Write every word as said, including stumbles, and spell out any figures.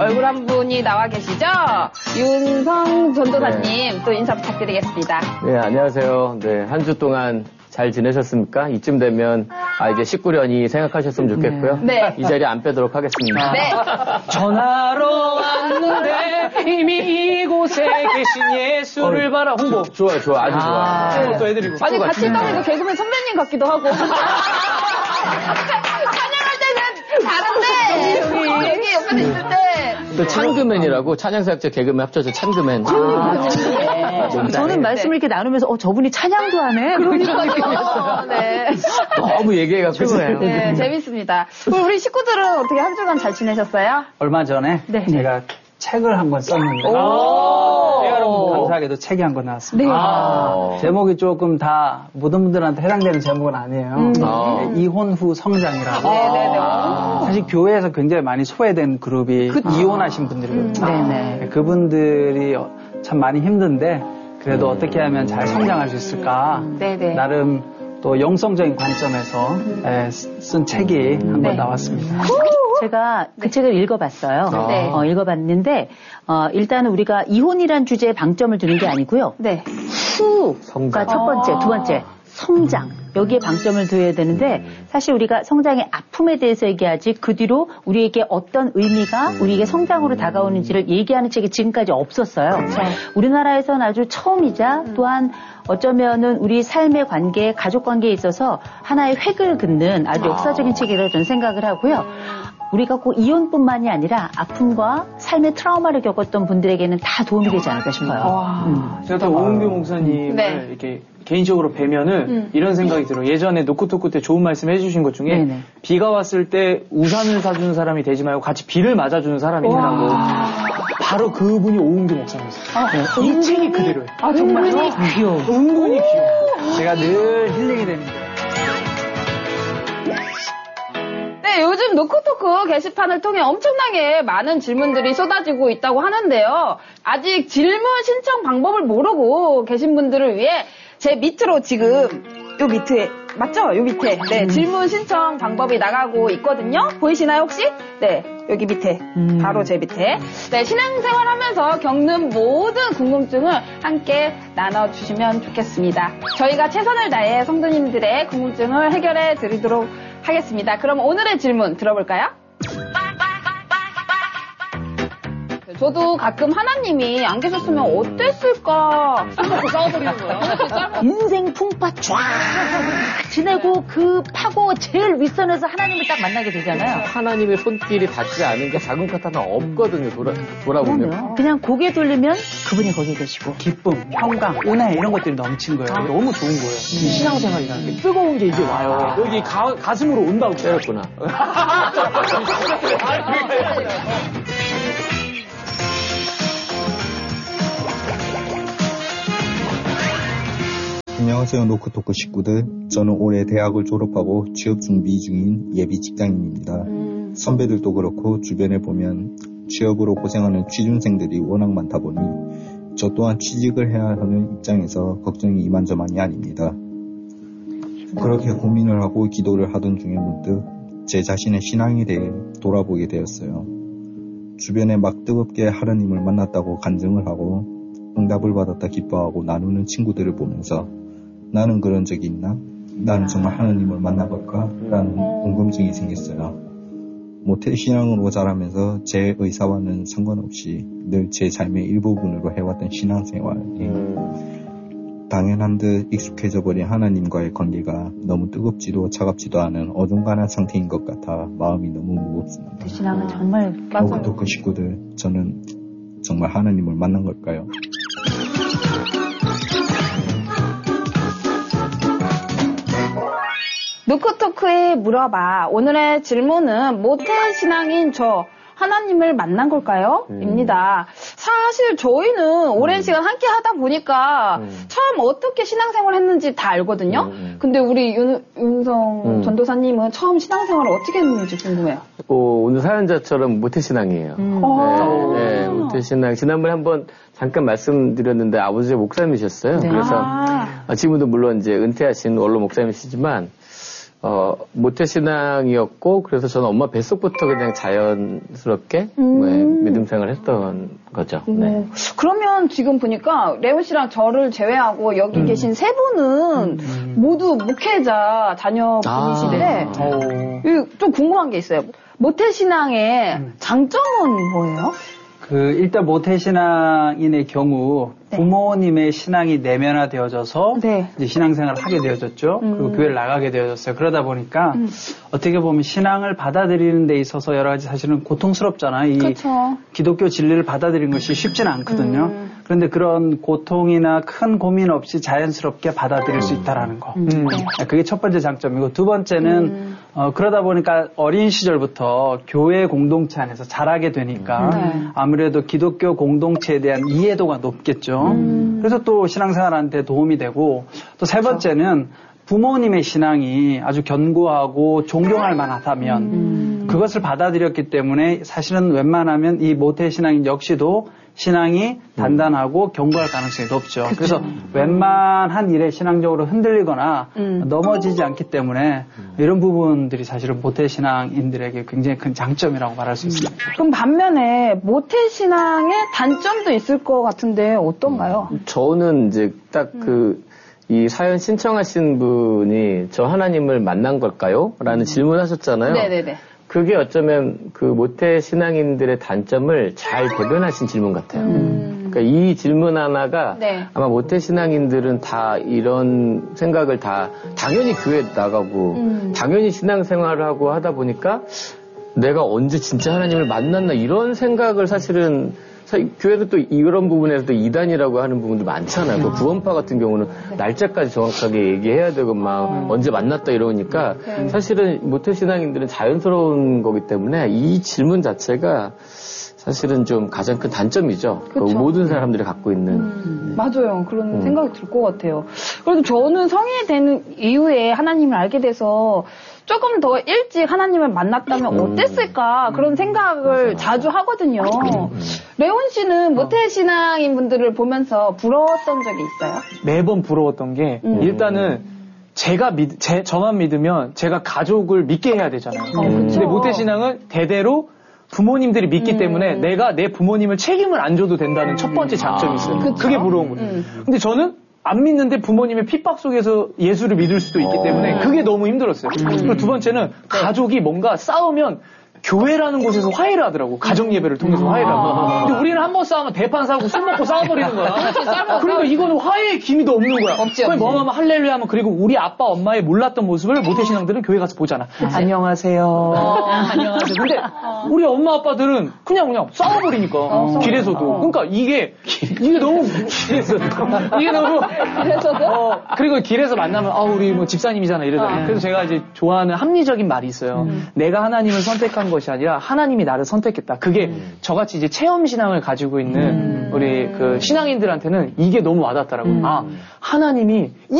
얼굴 한 분이 나와 계시죠? 윤성 전도사님 네. 또 인사 부탁드리겠습니다. 네, 안녕하세요. 네, 한 주 동안 잘 지내셨습니까? 이쯤 되면 아 이제 십구련이 생각하셨으면 좋겠고요. 네. 이 자리 안 빼도록 하겠습니다. 네. 전화로 왔는데 이미 이곳에 계신 예수를 어, 바라 홍보. 조, 좋아요, 좋아, 아주 좋아. 네. 홍보 또 해드리고. 아니 같이 있다니까 개그맨 선배님 같기도 하고. 찬양할 때는 다른데 여기 여기 옆에 있을 때. 또 찬그맨이라고 찬양사역자 개그맨 합쳐서 찬그맨. 아, 네. 저는 말씀을 이렇게 나누면서 어 저분이 찬양도 하네. 그러니까요. 네. 너무 얘기해갖고 좋아요. 네, 재밌습니다. 우리 식구들은 어떻게 한 주간 잘 지내셨어요? 얼마 전에 네. 제가 책을 한 권 썼는데 여러분 감사하게도 책이 한 권 나왔습니다. 네. 아~ 제목이 조금 다 모든 분들한테 해당되는 제목은 아니에요. 음. 아~ 이혼 후 성장이라고. 네네네. 아~ 사실 교회에서 굉장히 많이 소외된 그룹이 그쵸. 이혼하신 분들이거든요. 음. 네네. 그분들이 참 많이 힘든데 그래도 음. 어떻게 하면 잘 성장할 수 있을까. 네네. 나름 또 영성적인 관점에서 음. 쓴 책이 한 권 네. 나왔습니다. 제가 그 네. 책을 읽어봤어요. 네. 어, 읽어봤는데 어, 일단은 우리가 이혼이란 주제에 방점을 두는 게 아니고요. 네. 후가 첫 번째, 두 번째 성장 여기에 방점을 둬야 되는데 사실 우리가 성장의 아픔에 대해서 얘기하지 그 뒤로 우리에게 어떤 의미가 우리에게 성장으로 다가오는지를 얘기하는 책이 지금까지 없었어요. 그렇죠. 우리나라에서는 아주 처음이자 또한 어쩌면은 우리 삶의 관계, 가족 관계에 있어서 하나의 획을 긋는 아주 역사적인 책이라고 저는 생각을 하고요. 우리가 꼭 이혼뿐만이 아니라 아픔과 삶의 트라우마를 겪었던 분들에게는 다 도움이 되지 않을까 싶어요. 음. 제가 또 오은규 목사님을 네. 이렇게 개인적으로 뵈면은 음. 이런 생각이 들어요. 예전에 노크토크 때 좋은 말씀 해주신 것 중에 네네. 비가 왔을 때 우산을 사주는 사람이 되지 말고 같이 비를 맞아주는 사람이 되라고. 바로 그분이 오은규 목사님이세요. 아, 네. 이 은근히, 책이 그대로예요. 아 정말요? 은근히 귀여워. 은근히 귀여워. 제가 늘 힐링이 됩니다. 네, 요즘 노크토크 게시판을 통해 엄청나게 많은 질문들이 쏟아지고 있다고 하는데요. 아직 질문 신청 방법을 모르고 계신 분들을 위해 제 밑으로 지금 요 밑에 맞죠? 요 밑에 네 질문 신청 방법이 나가고 있거든요. 보이시나요 혹시? 네 여기 밑에 음. 바로 제 밑에 네 신앙생활하면서 겪는 모든 궁금증을 함께 나눠주시면 좋겠습니다. 저희가 최선을 다해 성도님들의 궁금증을 해결해 드리도록 하겠습니다. 그럼 오늘의 질문 들어볼까요? 저도 가끔 하나님이 안 계셨으면 어땠을까 생각하고 싸워버리는 거예요. 인생 풍파 쫙 지내고 그 파고 제일 윗선에서 하나님을 딱 만나게 되잖아요. 하나님의 손길이 닿지 않은 게 작은 것 하나 없거든요. 돌아, 돌아보면. 그럼요. 그냥 고개 돌리면 그분이 거기 계시고. 기쁨, 평강, 은혜 이런 것들이 넘친 거예요. 아. 너무 좋은 거예요. 이 신앙생활이라는 게 뜨거운 게 이제 와요. 여기 가, 가슴으로 온다고. 때렸구나. 안녕하세요. 노크토크 식구들. 저는 올해 대학을 졸업하고 취업 준비 중인 예비 직장인입니다. 음. 선배들도 그렇고 주변에 보면 취업으로 고생하는 취준생들이 워낙 많다 보니 저 또한 취직을 해야 하는 입장에서 걱정이 이만저만이 아닙니다. 그렇게 고민을 하고 기도를 하던 중에 문득 제 자신의 신앙에 대해 돌아보게 되었어요. 주변에 막 뜨겁게 하나님을 만났다고 간증을 하고 응답을 받았다 기뻐하고 나누는 친구들을 보면서 나는 그런 적이 있나? 나는 정말 하나님을 만나볼까? 라는 궁금증이 생겼어요. 모태신앙으로 자라면서 제 의사와는 상관없이 늘 제 삶의 일부분으로 해왔던 신앙생활이 당연한 듯 익숙해져 버린 하나님과의 관계가 너무 뜨겁지도 차갑지도 않은 어중간한 상태인 것 같아 마음이 너무 무겁습니다. 그 신앙은 정말 노크토크 식구들, 저는 정말 하나님을 만난 걸까요? 노크토크에 물어봐. 오늘의 질문은 모태신앙인 저 하나님을 만난 걸까요? 음. 입니다. 사실 저희는 오랜 시간 함께 하다 보니까 음. 처음 어떻게 신앙생활을 했는지 다 알거든요. 음. 근데 우리 윤, 윤성 음. 전도사님은 처음 신앙생활을 어떻게 했는지 궁금해요. 어, 오늘 사연자처럼 모태신앙이에요. 음. 네, 네, 모태신앙. 지난번에 한번 잠깐 말씀드렸는데 아버지가 목사님이셨어요. 네. 그래서 아. 지금도 물론 이제 은퇴하신 원로 목사님이시지만 어, 모태신앙이었고, 그래서 저는 엄마 뱃속부터 그냥 자연스럽게 음. 네, 믿음 생활을 했던 거죠. 네. 네. 그러면 지금 보니까 레온 씨랑 저를 제외하고 여기 음. 계신 세 분은 음. 모두 목회자 자녀분이신데, 아. 네. 좀 궁금한 게 있어요. 모태신앙의 음. 장점은 뭐예요? 그 일단 모태신앙인의 경우 네. 부모님의 신앙이 내면화되어져서 네. 이제 신앙생활을 하게 되어졌죠. 음. 그리고 교회를 나가게 되어졌어요. 그러다 보니까 음. 어떻게 보면 신앙을 받아들이는 데 있어서 여러 가지 사실은 고통스럽잖아요. 이 그쵸. 기독교 진리를 받아들이는 것이 쉽지는 않거든요. 음. 그런데 그런 고통이나 큰 고민 없이 자연스럽게 받아들일 수 있다라는 거. 음. 네. 그게 첫 번째 장점이고 두 번째는 음. 어, 그러다 보니까 어린 시절부터 교회 공동체 안에서 자라게 되니까 음. 아무래도 기독교 공동체에 대한 이해도가 높겠죠. 음. 그래서 또 신앙생활한테 도움이 되고 또 세 번째는 부모님의 신앙이 아주 견고하고 존경할 만하다면 음. 그것을 받아들였기 때문에 사실은 웬만하면 이 모태신앙인 역시도 신앙이 단단하고 견고할 가능성이 높죠. 그쵸. 그래서 웬만한 일에 신앙적으로 흔들리거나 음. 넘어지지 않기 때문에 이런 부분들이 사실은 모태신앙인들에게 굉장히 큰 장점이라고 말할 수 있습니다. 그럼 반면에 모태신앙의 단점도 있을 것 같은데 어떤가요? 저는 이제 딱 그 이 사연 신청하신 분이 저 하나님을 만난 걸까요? 라는 질문하셨잖아요. 네네네. 그게 어쩌면 그 모태 신앙인들의 단점을 잘 대변하신 질문 같아요. 음. 그러니까 이 질문 하나가 네. 아마 모태 신앙인들은 다 이런 생각을 다 당연히 교회 나가고 음. 당연히 신앙생활을 하고 하다 보니까 내가 언제 진짜 하나님을 만났나 이런 생각을 사실은 교회도 또 이런 부분에서도 이단이라고 하는 부분도 많잖아요. 그 구원파 같은 경우는 날짜까지 정확하게 얘기해야 되고 막 음. 언제 만났다 이러니까 네. 사실은 모태신앙인들은 자연스러운 거기 때문에 이 질문 자체가 사실은 좀 가장 큰 단점이죠. 그 모든 사람들이 갖고 있는. 음. 맞아요. 그런 음. 생각이 들 것 같아요. 그래도 저는 성인이 되는 이후에 하나님을 알게 돼서 조금 더 일찍 하나님을 만났다면 음. 어땠을까 그런 생각을 맞아. 자주 하거든요. 음. 레온 씨는 모태신앙인 분들을 보면서 부러웠던 적이 있어요? 매번 부러웠던 게 음. 일단은 제가 믿, 제, 저만 믿으면 제가 가족을 믿게 해야 되잖아요. 음. 근데 모태신앙은 대대로 부모님들이 믿기 음. 때문에 내가 내 부모님을 책임을 안 져도 된다는 음. 첫 번째 장점이 있어요. 아. 그게 부러운 거예요. 음. 근데 저는 안 믿는데 부모님의 핍박 속에서 예수를 믿을 수도 있기 때문에 그게 너무 힘들었어요. 음. 그리고 두 번째는 네. 가족이 뭔가 싸우면 교회라는 곳에서 화해를 하더라고. 가정 예배를 통해서 화해를 하고. 아~ 근데 우리는 한번 싸우면 대판 사고 술 먹고 싸워버리는 거야. 그러니까 이거는 화해의 기미도 없는 거야. 없지, 없지. 뭐 하면 할렐루야 하면 그리고 우리 아빠 엄마의 몰랐던 모습을 모태신앙들은 교회 가서 보잖아. 그치? 안녕하세요. 어, 안녕하세요. 근데 어. 우리 엄마 아빠들은 그냥 그냥 싸워버리니까. 어, 길에서도. 어. 그러니까 이게 이게 너무 길에서도 이게 너무 길에서도. 어, 그리고 길에서 만나면 아 우리 뭐 집사님이잖아 이러잖아. 어. 그래서 제가 이제 좋아하는 합리적인 말이 있어요. 음. 내가 하나님을 선택한 것이 아니라 하나님이 나를 선택했다. 그게 음. 저같이 이제 체험 신앙을 가지고 있는 음. 우리 그 신앙인들한테는 이게 너무 와닿더라고요. 음. 아, 하나님이